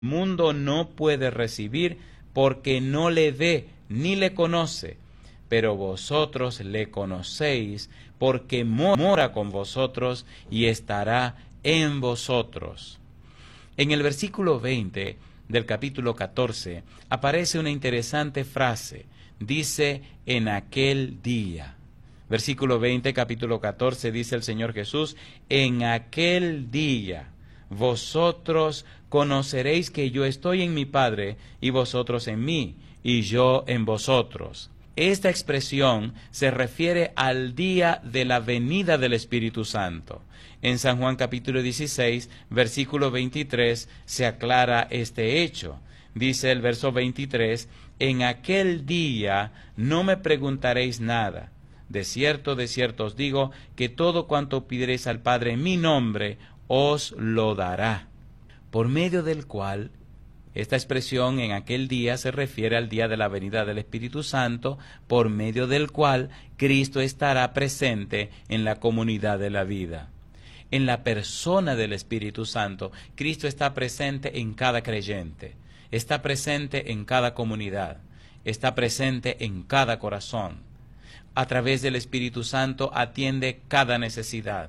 mundo no puede recibir porque no le ve ni le conoce, pero vosotros le conocéis porque mora con vosotros y estará en vosotros. En el versículo 20 del capítulo 14 aparece una interesante frase. Dice, en aquel día. Versículo 20, capítulo 14, dice el Señor Jesús, en aquel día vosotros conoceréis que yo estoy en mi Padre y vosotros en mí y yo en vosotros. Esta expresión se refiere al día de la venida del Espíritu Santo. En San Juan capítulo 16, versículo 23, se aclara este hecho. Dice el verso 23, en aquel día no me preguntaréis nada. De cierto os digo, que todo cuanto pidiereis al Padre en mi nombre, os lo dará. Por medio del cual, esta expresión en aquel día se refiere al día de la venida del Espíritu Santo, por medio del cual Cristo estará presente en la comunidad de la vida. En la persona del Espíritu Santo, Cristo está presente en cada creyente, está presente en cada comunidad, está presente en cada corazón. A través del Espíritu Santo atiende cada necesidad.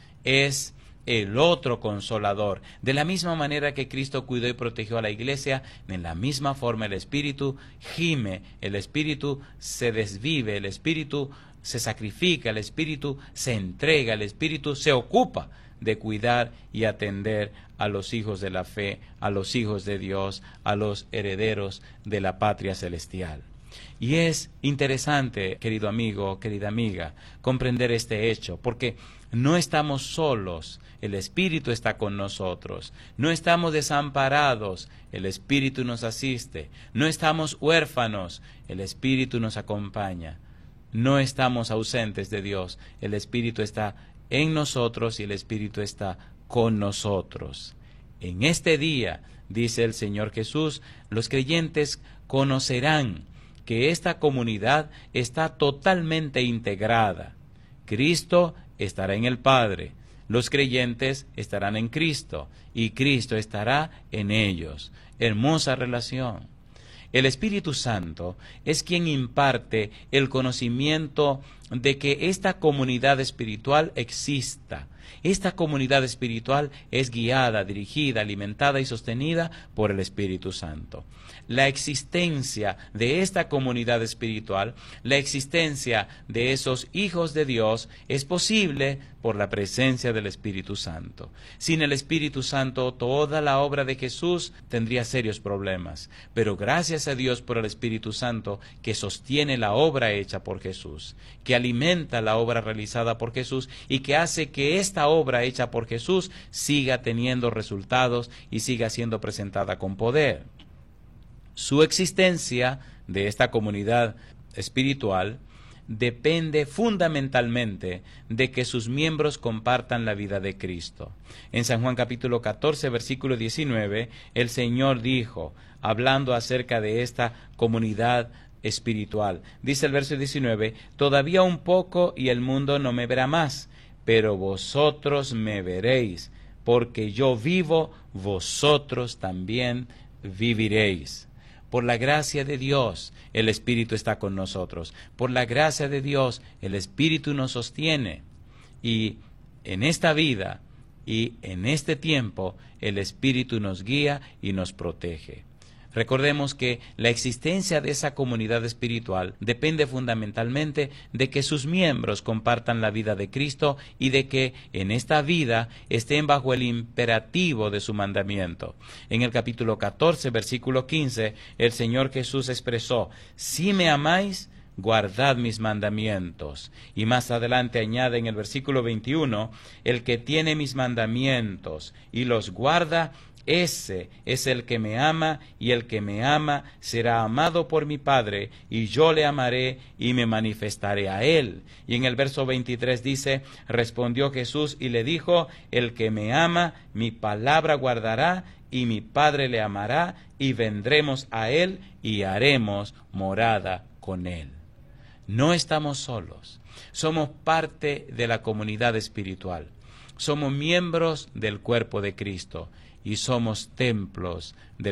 Es el otro consolador. De la misma manera que Cristo cuidó y protegió a la iglesia, en la misma forma el Espíritu gime, el Espíritu se desvive, el Espíritu se sacrifica, el Espíritu se entrega, el Espíritu se ocupa de cuidar y atender a los hijos de la fe, a los hijos de Dios, a los herederos de la patria celestial. Y es interesante, querido amigo, querida amiga, comprender este hecho, porque no estamos solos, el Espíritu está con nosotros, no estamos desamparados, el Espíritu nos asiste, no estamos huérfanos, el Espíritu nos acompaña, no estamos ausentes de Dios, el Espíritu está en nosotros y el Espíritu está con nosotros. En este día, dice el Señor Jesús, los creyentes conocerán que esta comunidad está totalmente integrada. Cristo estará en el Padre, los creyentes estarán en Cristo y Cristo estará en ellos. Hermosa relación. El Espíritu Santo es quien imparte el conocimiento de que esta comunidad espiritual exista. Esta comunidad espiritual es guiada, dirigida, alimentada y sostenida por el Espíritu Santo. La existencia de esta comunidad espiritual, la existencia de esos hijos de Dios es posible por la presencia del Espíritu Santo. Sin el Espíritu Santo, toda la obra de Jesús tendría serios problemas. Pero gracias a Dios por el Espíritu Santo que sostiene la obra hecha por Jesús, que alimenta la obra realizada por Jesús y que hace que esta obra hecha por Jesús siga teniendo resultados y siga siendo presentada con poder. Su existencia de esta comunidad espiritual depende fundamentalmente de que sus miembros compartan la vida de Cristo. En San Juan capítulo 14, versículo 19, el Señor dijo, hablando acerca de esta comunidad espiritual, dice el verso 19, todavía un poco y el mundo no me verá más, pero vosotros me veréis, porque yo vivo, vosotros también viviréis. Por la gracia de Dios, el Espíritu está con nosotros. Por la gracia de Dios, el Espíritu nos sostiene. Y en esta vida y en este tiempo, el Espíritu nos guía y nos protege. Recordemos que la existencia de esa comunidad espiritual depende fundamentalmente de que sus miembros compartan la vida de Cristo y de que en esta vida estén bajo el imperativo de su mandamiento. En el capítulo 14, versículo 15, el Señor Jesús expresó, si me amáis, guardad mis mandamientos. Y más adelante añade en el versículo 21, el que tiene mis mandamientos y los guarda, ese es el que me ama, y el que me ama será amado por mi Padre, y yo le amaré y me manifestaré a él. Y en el verso 23 dice, respondió Jesús y le dijo, el que me ama, mi palabra guardará, y mi Padre le amará, y vendremos a él y haremos morada con él. No estamos solos, somos parte de la comunidad espiritual, somos miembros del cuerpo de Cristo. y somos templos del